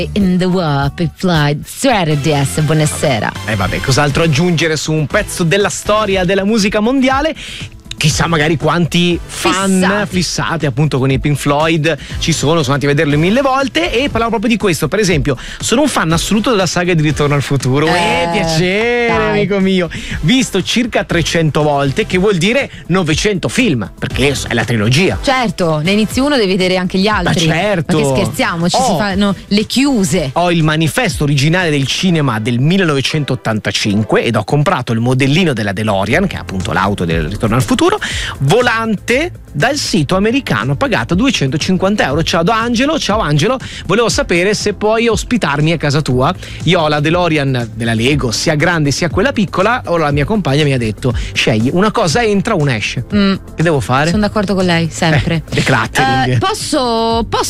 In the Warp Flight Strategies, buonasera. E vabbè, cos'altro aggiungere su un pezzo della storia della musica mondiale? Chissà magari quanti fan fissati appunto con i Pink Floyd ci sono andati a vederlo 1000 volte. E parlavo proprio di questo. Per esempio, sono un fan assoluto della saga di Ritorno al futuro. Piacere, dai, amico mio. Visto circa 300 volte, che vuol dire 900 film, perché è la trilogia. Certo, ne inizi uno devi vedere anche gli altri. Ma certo. Ma che scherziamo, si fanno le chiuse. Ho il manifesto originale del cinema del 1985 ed ho comprato il modellino della DeLorean, che è appunto l'auto del Ritorno al futuro, volante dal sito americano, pagata €250. Ciao Angelo, volevo sapere se puoi ospitarmi a casa tua. Io ho la DeLorean della Lego, sia grande sia quella piccola. Ora la mia compagna mi ha detto: scegli, una cosa entra, una esce. Che devo fare? Sono d'accordo con lei, sempre. Decluttering. Posso